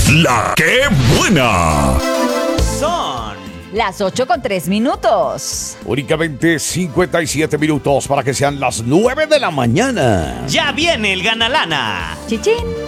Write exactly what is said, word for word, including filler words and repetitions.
La que buena. Son las ocho con tres minutos. Únicamente cincuenta y siete minutos para que sean las nueve de la mañana. Ya viene el Ganalana. Chichín.